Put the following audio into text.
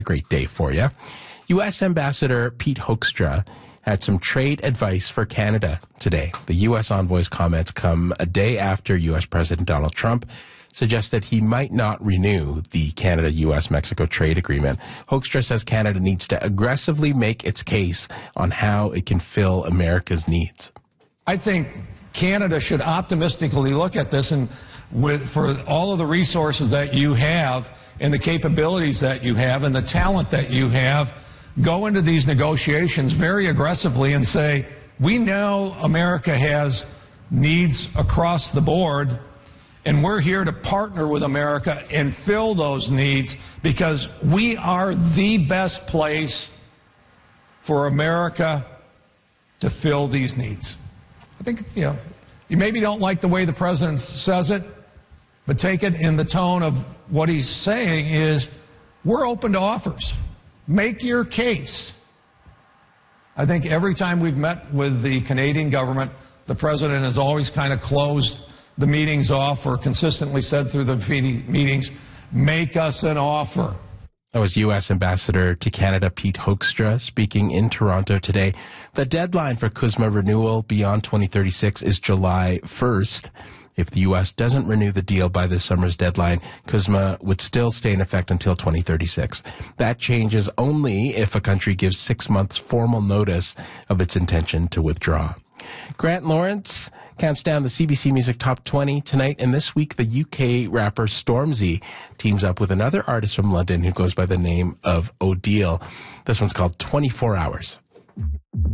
Great day for you. U.S. Ambassador Pete Hoekstra had some trade advice for Canada today. The U.S. envoy's comments come a day after U.S. President Donald Trump suggested he might not renew the Canada-U.S.-Mexico trade agreement. Hoekstra says Canada needs to aggressively make its case on how it can fill America's needs. I think Canada should optimistically look at this, and for all of the resources that you have and the capabilities that you have and the talent that you have, go into these negotiations very aggressively and say, we know America has needs across the board, and we're here to partner with America and fill those needs because we are the best place for America to fill these needs. I think, you maybe don't like the way the president says it, but take it in the tone of what he's saying is, we're open to offers. Make your case. I think every time we've met with the Canadian government, the president has always kind of closed the meetings off or consistently said through the meetings, make us an offer. That was U.S. Ambassador to Canada Pete Hoekstra speaking in Toronto today. The deadline for CUSMA renewal beyond 2036 is July 1st. If the U.S. doesn't renew the deal by this summer's deadline, CUSMA would still stay in effect until 2036. That changes only if a country gives 6 months formal notice of its intention to withdraw. Grant Lawrence counts down the CBC Music Top 20 tonight, and this week the UK rapper Stormzy teams up with another artist from London who goes by the name of Odile. This one's called 24 Hours.